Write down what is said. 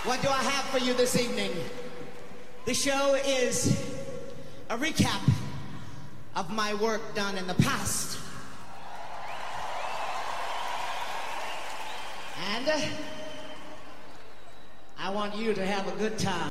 What do I have for you this evening? The show is a recap of my work done in the past. And I want you to have a good time.